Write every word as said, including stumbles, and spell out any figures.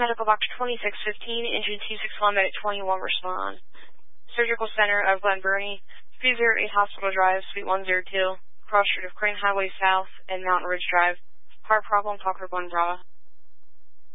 Medical Box twenty-six fifteen, engine two six one, Medic twenty-one, respond. Surgical Center of Glen Burnie, three oh eight Hospital Drive, Suite one oh two, cross street of Crane Highway South and Mountain Ridge Drive. Heart problem, Talker one Bravo.